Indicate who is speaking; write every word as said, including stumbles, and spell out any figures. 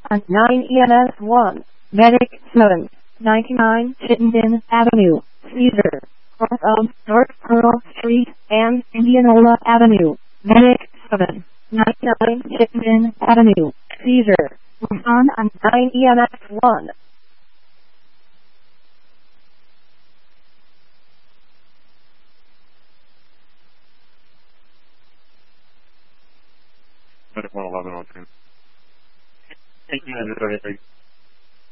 Speaker 1: on nine E M S one, Medic seven, ninety-nine Chittenden Avenue, Caesar, cross of North Pearl Street and Indianola Avenue, Medic seven, ninety-nine Chittenden Avenue, Caesar, respond on nine E M S one.
Speaker 2: Medic one eleven oh two.
Speaker 3: Thank you.